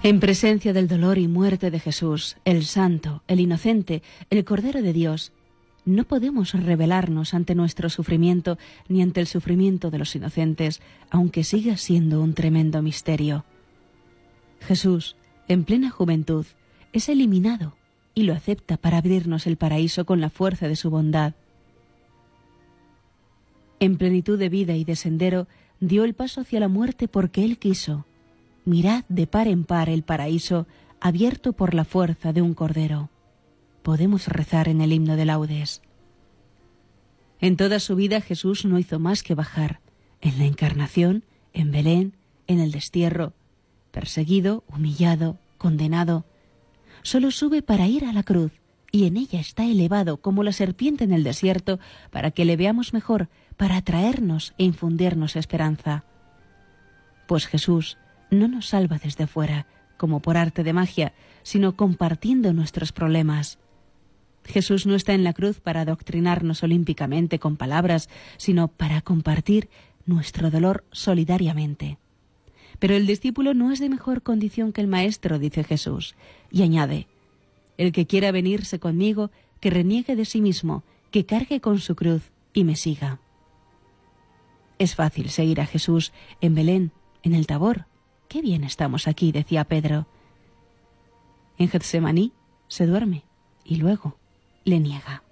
En presencia del dolor y muerte de Jesús, el Santo, el Inocente, el Cordero de Dios, no podemos rebelarnos ante nuestro sufrimiento ni ante el sufrimiento de los inocentes, aunque siga siendo un tremendo misterio. Jesús, en plena juventud, es eliminado y lo acepta para abrirnos el paraíso con la fuerza de su bondad. En plenitud de vida y de sendero, dio el paso hacia la muerte porque Él quiso. Mirad de par en par el paraíso abierto por la fuerza de un cordero. Podemos rezar en el himno de laudes. En toda su vida Jesús no hizo más que bajar, en la encarnación, en Belén, en el destierro, perseguido, humillado, condenado. Solo sube para ir a la cruz, y en ella está elevado como la serpiente en el desierto, para que le veamos mejor, para atraernos e infundirnos esperanza. Pues Jesús no nos salva desde fuera, como por arte de magia, sino compartiendo nuestros problemas. Jesús no está en la cruz para adoctrinarnos olímpicamente con palabras, sino para compartir nuestro dolor solidariamente. Pero el discípulo no es de mejor condición que el maestro, dice Jesús, y añade: el que quiera venirse conmigo, que reniegue de sí mismo, que cargue con su cruz y me siga. Es fácil seguir a Jesús en Belén, en el Tabor. Qué bien estamos aquí, decía Pedro. En Getsemaní se duerme y luego le niega.